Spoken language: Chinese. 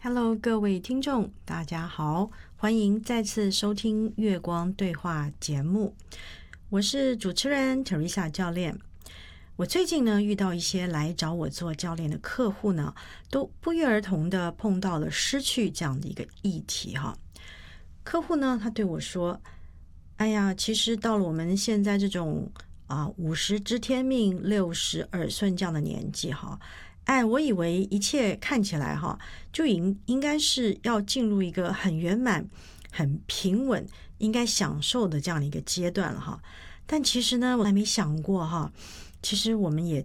Hello，各位听众，大家好，欢迎再次收听月光对话节目。我是主持人 Teresa 教练。我最近呢遇到一些来找我做教练的客户呢，都不约而同的碰到了失去这样的一个议题哈。客户呢他对我说：哎呀，其实到了我们现在这种50知天命60耳顺这样的年纪哈，我以为一切看起来哈，就应该是要进入一个很圆满、很平稳、应该享受的这样的一个阶段了哈。但其实呢，我还没想过哈，其实我们也